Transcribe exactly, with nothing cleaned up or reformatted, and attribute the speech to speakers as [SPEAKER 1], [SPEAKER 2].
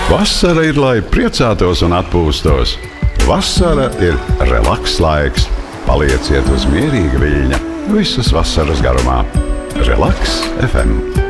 [SPEAKER 1] Vasara ir, lai priecātos un atpūstos. Vasara ir relaks laiks. Palieciet uz mierīga viļņa visus vasaras garumā. Relaks F M.